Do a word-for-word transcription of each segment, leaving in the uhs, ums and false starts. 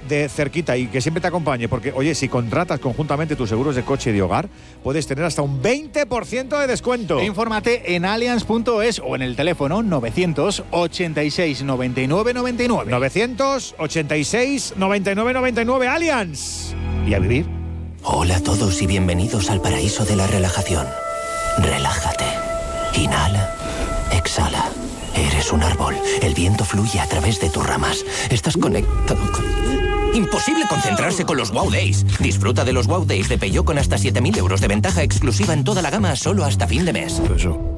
de cerquita y que siempre te acompañe, porque, oye, si contratas conjuntamente tus seguros de coche y de hogar, puedes tener hasta un veinte por ciento de descuento. Infórmate en allianz punto es o en el teléfono novecientos ochenta y seis noventa y nueve noventa y nueve. novecientos ochenta y seis noventa y nueve noventa y nueve, Allianz. ¿Y a vivir? Hola a todos y bienvenidos al paraíso de la relajación. Relájate. Inhala. Exhala. Eres un árbol. El viento fluye a través de tus ramas. Estás conectado con... Imposible concentrarse con los Wow Days. Disfruta de los Wow Days de Peugeot con hasta siete mil euros de ventaja exclusiva en toda la gama solo hasta fin de mes. Eso.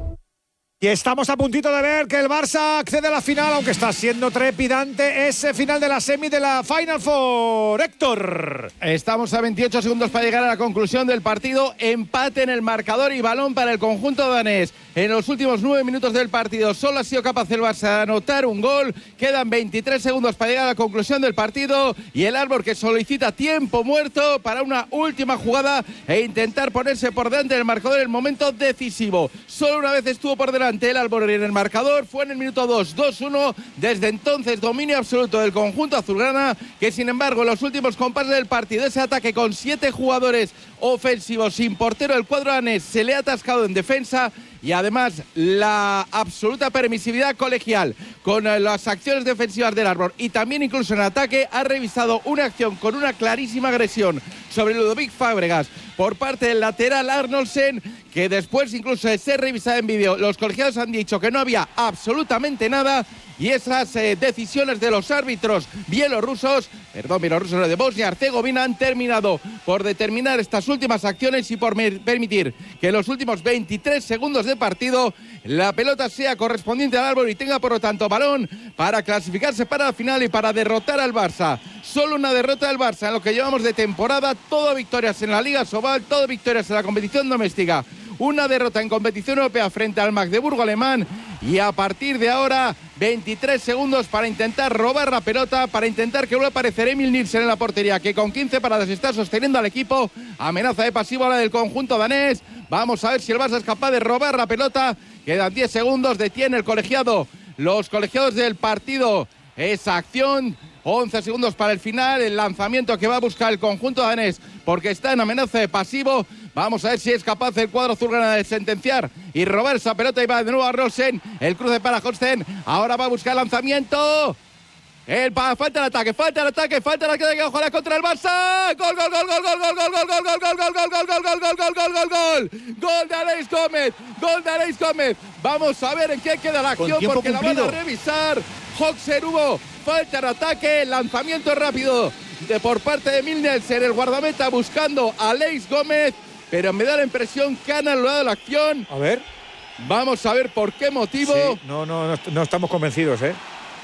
Y estamos a puntito de ver que el Barça accede a la final, aunque está siendo trepidante ese final de la semi de la Final Four. Héctor. Estamos a veintiocho segundos para llegar a la conclusión del partido. Empate en el marcador y balón para el conjunto danés. En los últimos nueve minutos del partido solo ha sido capaz el Barça de anotar un gol. Quedan veintitrés segundos para llegar a la conclusión del partido. Y el Árbol que solicita tiempo muerto para una última jugada e intentar ponerse por delante del marcador en el momento decisivo. Solo una vez estuvo por delante el Árbol en el marcador, fue en el minuto dos, dos uno. Desde entonces dominio absoluto del conjunto azulgrana, que sin embargo en los últimos compases del partido, ese ataque con siete jugadores ofensivos sin portero del cuadro danés se le ha atascado en defensa. Y además la absoluta permisividad colegial con las acciones defensivas del Árbol y también incluso en ataque ha revisado una acción con una clarísima agresión sobre Ludovic Fábregas por parte del lateral Arnoldsen, que después incluso de ser revisada en vídeo los colegiados han dicho que no había absolutamente nada. Y esas eh, decisiones de los árbitros bielorrusos, perdón, bielorrusos de Bosnia-Herzegovina, han terminado por determinar estas últimas acciones y por permitir que en los últimos veintitrés segundos de partido la pelota sea correspondiente al Árbol y tenga por lo tanto balón para clasificarse para la final y para derrotar al Barça. Solo una derrota del Barça en lo que llevamos de temporada, todo victorias en la Liga Sobal, todo victorias en la competición doméstica. Una derrota en competición europea frente al Magdeburgo alemán y a partir de ahora veintitrés segundos para intentar robar la pelota, para intentar que vuelva a aparecer Emil Nielsen en la portería, que con quince paradas está sosteniendo al equipo. Amenaza de pasivo a la del conjunto danés. Vamos a ver si el Barça es capaz de robar la pelota. Quedan diez segundos, detiene el colegiado, los colegiados del partido esa acción. once segundos para el final, el lanzamiento que va a buscar el conjunto danés porque está en amenaza de pasivo. Vamos a ver si es capaz el cuadro azulgrana de sentenciar y robar esa pelota y va de nuevo a Rosen. El cruce para Holsten. Ahora va a buscar el lanzamiento. El pa, falta el ataque, falta el ataque, falta el ataque, ojalá contra el Barça. Gol, gol, gol, gol, gol, gol, gol, gol, gol, gol, gol, gol, gol, gol, gol, gol, gol, gol, gol, gol. Gol de Aleix Gómez, gol de Aleix Gómez. Vamos a ver en qué queda la acción porque la van a revisar. Hoxer hubo falta de ataque, lanzamiento rápido de por parte de Emil Nielsen, el guardameta buscando a Aleix Gómez, pero me da la impresión que han anulado la acción. A ver. Vamos a ver por qué motivo. Sí, no, no, no, no estamos convencidos, ¿eh?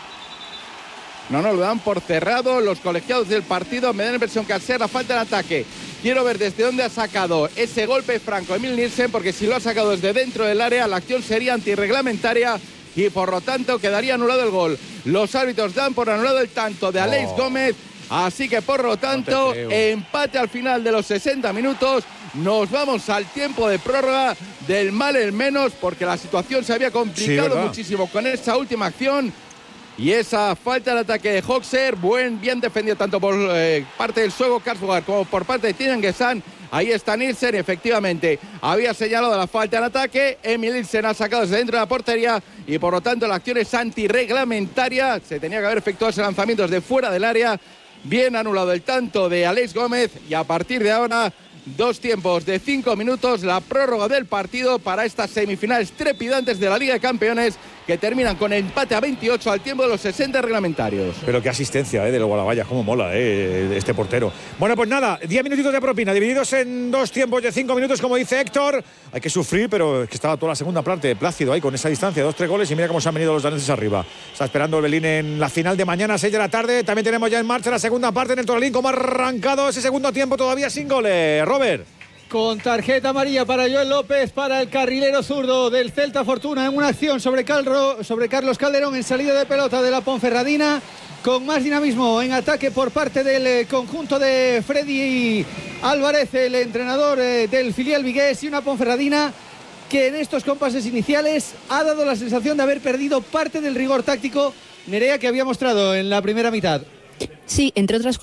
No, no, lo dan por cerrado los colegiados del partido. Me da la impresión que al ser la falta de ataque, quiero ver desde dónde ha sacado ese golpe franco Emil Nielsen, porque si lo ha sacado desde dentro del área, la acción sería antirreglamentaria y por lo tanto quedaría anulado el gol. Los árbitros dan por anulado el tanto de Aleix oh. Gómez, así que por lo tanto, no empate al final de los sesenta minutos. Nos vamos al tiempo de prórroga del mal el menos, porque la situación se había complicado sí, muchísimo con esa última acción. Y esa falta de ataque de Hoxer, buen, bien defendido tanto por eh, parte del sueco Karsbogar como por parte de Tinen Gesan. Ahí está Nielsen, efectivamente. Había señalado la falta de ataque. Emil Nielsen ha sacado desde dentro de la portería y por lo tanto la acción es antirreglamentaria. Se tenía que haber efectuado ese lanzamiento desde fuera del área. Bien anulado el tanto de Aleix Gómez y a partir de ahora dos tiempos de cinco minutos, la prórroga del partido para estas semifinales trepidantes de la Liga de Campeones que terminan con empate a veintiocho al tiempo de los sesenta reglamentarios. Pero qué asistencia, ¿eh? De los Guadavallas, cómo mola, ¿eh? Este portero. Bueno, pues nada, diez minutitos de propina, divididos en dos tiempos de cinco minutos, como dice Héctor. Hay que sufrir, pero es que estaba toda la segunda parte plácido ahí con esa distancia, dos, tres goles y mira cómo se han venido los daneses arriba. Está esperando el Belín en la final de mañana, seis de la tarde. También tenemos ya en marcha la segunda parte en el Toralín, como ha arrancado ese segundo tiempo todavía sin goles. Robert. Con tarjeta amarilla para Joel López, para el carrilero zurdo del Celta Fortuna en una acción sobre, Calro, sobre Carlos Calderón en salida de pelota de la Ponferradina, con más dinamismo en ataque por parte del conjunto de Freddy Álvarez, el entrenador del filial vigués, y una Ponferradina que en estos compases iniciales ha dado la sensación de haber perdido parte del rigor táctico, Nerea, que había mostrado en la primera mitad. Sí, entre otras